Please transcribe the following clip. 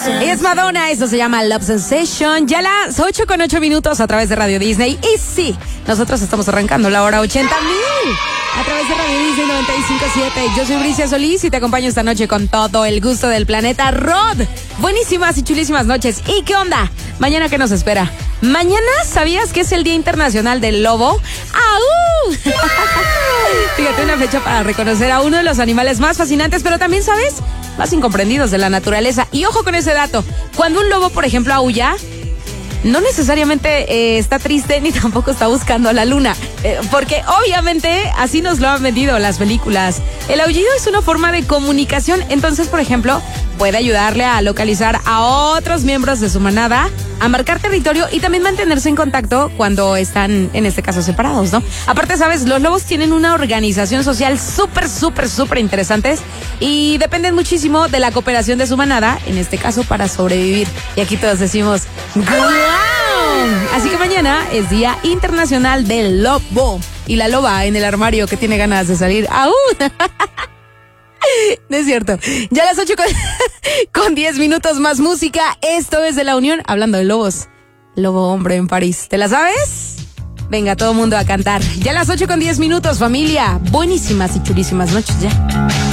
Es Madonna, eso se llama Love Sensation. Ya las 8:08 a través de Radio Disney. Y sí, nosotros estamos arrancando la hora 80,000 a través de Radio Disney 95.7. Yo soy Bricia Solís y te acompaño esta noche con todo el gusto del planeta. Rod, buenísimas y chulísimas noches. ¿Y qué onda? Mañana, ¿qué nos espera? Mañana, ¿sabías que es el Día Internacional del Lobo? ¡Au! Fíjate, una fecha para reconocer a uno de los animales más fascinantes, pero también, ¿sabes?, más incomprendidos de la naturaleza. Y ojo con ese dato, cuando un lobo, por ejemplo, aúlla, no necesariamente está triste ni tampoco está buscando a la luna, porque obviamente así nos lo han vendido las películas. El aullido es una forma de comunicación, entonces, por ejemplo, puede ayudarle a localizar a otros miembros de su manada, a marcar territorio y también mantenerse en contacto cuando están, en este caso, separados, ¿no? Aparte, ¿sabes? Los lobos tienen una organización social súper interesante y dependen muchísimo de la cooperación de su manada, en este caso, para sobrevivir. Y aquí todos decimos ¡guau! Así que mañana es Día Internacional del Lobo. Y la loba en el armario que tiene ganas de salir. ¡Au! No es cierto. Ya a las 8:10 más música. Esto es de La Unión, hablando de lobos. Lobo hombre en París. ¿Te la sabes? Venga, todo mundo a cantar. Ya a las 8:10, familia. Buenísimas y chulísimas noches ya.